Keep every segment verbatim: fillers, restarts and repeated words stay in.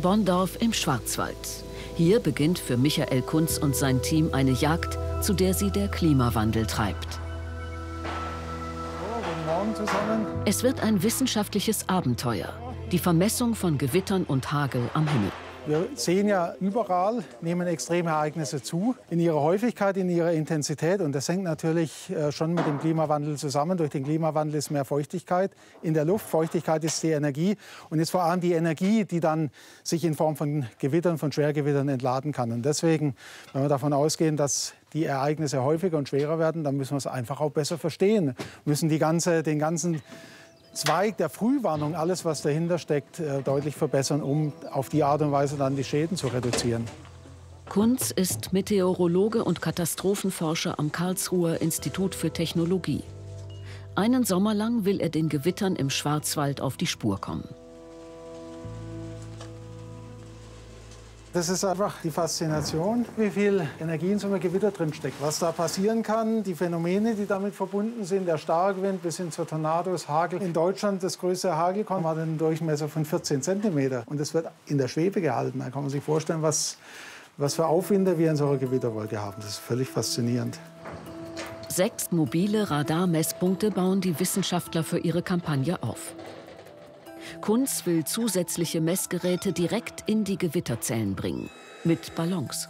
Bonndorf im Schwarzwald. Hier beginnt für Michael Kunz und sein Team eine Jagd, zu der sie der Klimawandel treibt. Oh, guten Morgen zusammen. Es wird ein wissenschaftliches Abenteuer. Die Vermessung von Gewittern und Hagel am Himmel. Wir sehen ja überall, nehmen extreme Ereignisse zu, in ihrer Häufigkeit, in ihrer Intensität. Und das hängt natürlich schon mit dem Klimawandel zusammen. Durch den Klimawandel ist mehr Feuchtigkeit in der Luft. Feuchtigkeit ist die Energie. Und ist vor allem die Energie, die dann sich in Form von Gewittern, von Schwergewittern entladen kann. Und deswegen, wenn wir davon ausgehen, dass die Ereignisse häufiger und schwerer werden, dann müssen wir es einfach auch besser verstehen. Wir müssen die ganze, den ganzen Zweig der Frühwarnung, alles was dahinter steckt, deutlich verbessern, um auf die Art und Weise dann die Schäden zu reduzieren. Kunz ist Meteorologe und Katastrophenforscher am Karlsruher Institut für Technologie. Einen Sommer lang will er den Gewittern im Schwarzwald auf die Spur kommen. Das ist einfach die Faszination, wie viel Energie in so einem Gewitter drin steckt. Was da passieren kann, die Phänomene, die damit verbunden sind, der Starkwind bis hin zu Tornados, Hagel. In Deutschland das größte Hagelkorn hat einen Durchmesser von vierzehn Zentimeter. Und das wird in der Schwebe gehalten. Da kann man sich vorstellen, was, was für Aufwinde wir in so einer Gewitterwolke haben. Das ist völlig faszinierend. Sechs mobile Radarmesspunkte bauen die Wissenschaftler für ihre Kampagne auf. Kunz will zusätzliche Messgeräte direkt in die Gewitterzellen bringen, mit Ballons.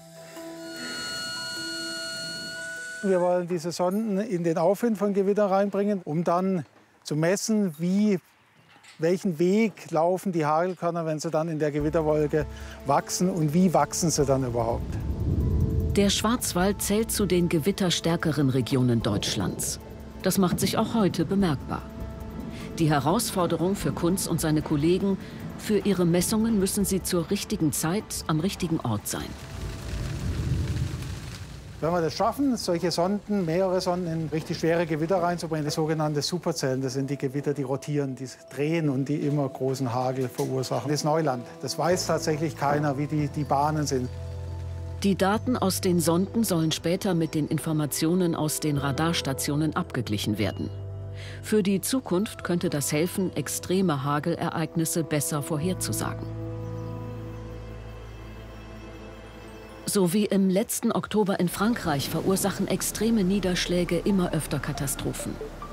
Wir wollen diese Sonden in den Aufwind von Gewitter reinbringen, um dann zu messen, wie, welchen Weg laufen die Hagelkörner, wenn sie dann in der Gewitterwolke wachsen und wie wachsen sie dann überhaupt. Der Schwarzwald zählt zu den gewitterstärkeren Regionen Deutschlands. Das macht sich auch heute bemerkbar. Die Herausforderung für Kunz und seine Kollegen: für ihre Messungen müssen sie zur richtigen Zeit am richtigen Ort sein. Wenn wir das schaffen, solche Sonden, mehrere Sonden in richtig schwere Gewitter reinzubringen, die sogenannten Superzellen, das sind die Gewitter, die rotieren, die drehen und die immer großen Hagel verursachen. Das ist Neuland. Das weiß tatsächlich keiner, wie die, die Bahnen sind. Die Daten aus den Sonden sollen später mit den Informationen aus den Radarstationen abgeglichen werden. Für die Zukunft könnte das helfen, extreme Hagelereignisse besser vorherzusagen. So wie im letzten Oktober in Frankreich verursachen extreme Niederschläge immer öfter Katastrophen.